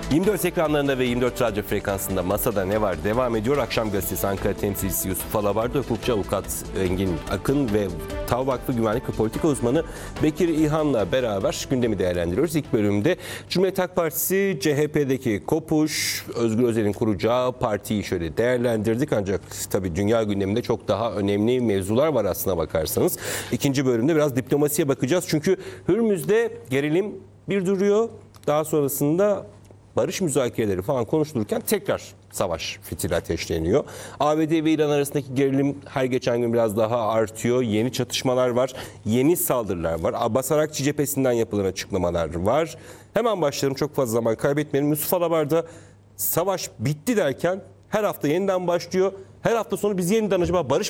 24 ekranlarında ve 24 radyo frekansında Masada Ne Var devam ediyor. Akşam Gazetesi Ankara temsilcisi Yusuf Alavar'da, hukukçu avukat Engin Akın ve TAV Vakfı Güvenlik ve Politika uzmanı Bekir İlhan'la beraber gündemi değerlendiriyoruz. İlk bölümde Cumhuriyet Halk Partisi, CHP'deki kopuş, Özgür Özel'in kuracağı partiyi şöyle değerlendirdik. Ancak tabii dünya gündeminde çok daha önemli mevzular var aslına bakarsanız. İkinci bölümde biraz diplomasiye bakacağız. Çünkü Hürmüz'de gerilim bir duruyor. Daha sonrasında barış müzakereleri falan konuşulurken tekrar savaş fitili ateşleniyor. ABD ve İran arasındaki gerilim her geçen gün biraz daha artıyor. Yeni çatışmalar var, yeni saldırılar var. Abbas Arakçı cephesinden yapılan açıklamalar var. Hemen başlayalım, çok fazla zaman kaybetmeyelim. Yusuf Alavar'da savaş bitti derken her hafta yeniden başlıyor. Her hafta sonu biz yeniden acaba barış